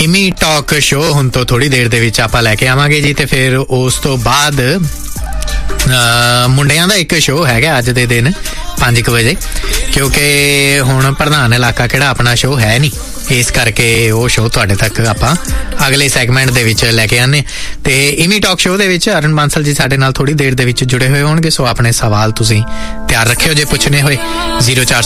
ਇਮੀ talk show ਹੁਣ ਤੋਂ ਥੋੜੀ ਦੇਰ ਦੇ ਵਿੱਚ ਆਪਾਂ ਲੈ ਕੇ ਆਵਾਂਗੇ ਜੀ। ਤੇ ਫਿਰ ਉਸ ਤੋਂ ਬਾਅਦ ਮੁੰਡਿਆਂ ਦਾ ਇੱਕ ਸ਼ੋਅ ਹੈਗਾ ਅੱਜ ਦੇ ਦਿਨ 5 ਵਜੇ, ਕਿਉਂਕਿ ਹੁਣ ਪ੍ਰਧਾਨ ਇਲਾਕਾ ਕਿਹੜਾ ਆਪਣਾ ਸ਼ੋਅ ਹੈ ਨਹੀਂ, ਇਸ ਕਰਕੇ ਉਹ ਸ਼ੋਅ ਤੁਹਾਡੇ ਤੱਕ ਆਪਾਂ ਅਗਲੇ ਸੈਗਮੈਂਟ ਦੇ ਵਿੱਚ ਲੈ ਕੇ ਆਉਂਦੇ। ਤੇ ਇਮੀ ਟਾਕ ਸ਼ੋਅ ਦੇ ਵਿੱਚ ਅਰਨ ਬਾਂਸਲ ਜੀ ਸਾਡੇ ਨਾਲ ਥੋੜੀ ਦੇਰ ਦੇ ਵਿੱਚ ਜੁੜੇ ਹੋਏ ਹੋਣਗੇ, ਸੋ ਆਪਣੇ ਸਵਾਲ ਤੁਸੀਂ ਤਿਆਰ ਰੱਖਿਓ ਜੇ ਪੁੱਛਣੇ ਹੋਏ। 04